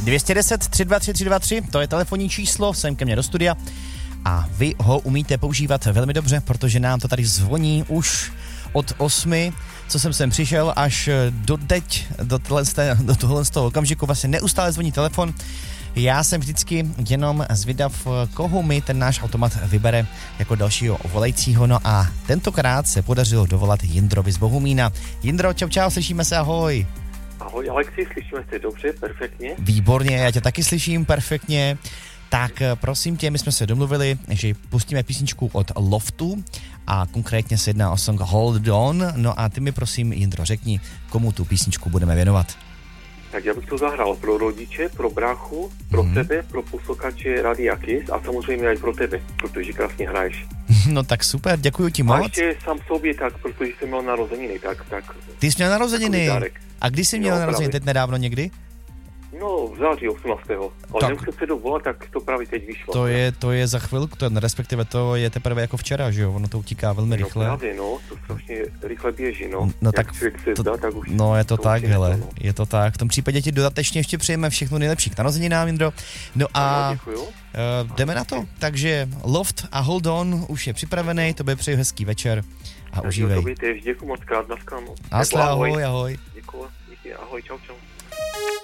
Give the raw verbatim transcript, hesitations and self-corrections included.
dvě stě deset, tři dva tři, tři dva tři, to je telefonní číslo, sem ke mně do studia. A vy ho umíte používat velmi dobře, protože nám to tady zvoní už od osmi, co jsem sem přišel, až do teď, do, tohle, do tohle z toho okamžiku vlastně neustále zvoní telefon. Já jsem vždycky jenom zvědav, koho mi ten náš automat vybere jako dalšího volajícího. No a tentokrát se podařilo dovolat Jindrovi z Bohumína. Jindro, čau čau, slyšíme se, ahoj. Ahoj Alexi, slyšíme se dobře, perfektně. Výborně, já tě taky slyším perfektně. Tak prosím tě, my jsme se domluvili, že pustíme písničku od Loftu a konkrétně se jedná o song Hold On. No a ty mi prosím, Jindro, řekni, komu tu písničku budeme věnovat. Tak já bych to zahrál pro rodiče, pro bráchu, pro mm. tebe, pro posluchače Radia Kiss a samozřejmě i pro tebe, protože krásně hraješ. No tak super, děkuji ti moc. A ještě sám sobě tak, protože jsem měl narozeniny, tak... tak Ty jsi měl narozeniny? A kdy jsi měl no, narozeniny, teď nedávno někdy? No, v září osmnáctého Ale tak. nemusím se dovolat, tak to právě teď vyšlo. To je, to je za chvilku, to, respektive to je teprve jako včera, že jo? Ono to utíká velmi no, rychle. No právě, no, to strašně rychle běží, no. No tak, se to, zdá, tak už no je to, to tak, hele, no. je to tak. V tom případě ti dodatečně ještě přejeme všechno nejlepší k narozeninám, Jindro. No a no, uh, jdeme na to. Takže Loft a Hold On už je připravený, to by přeju hezký večer a tak užívej. Jo, to by tež, děkuji moc krát, na shledanou. Ahoj, ahoj. Děkuji, díky, ahoj, čau, čau.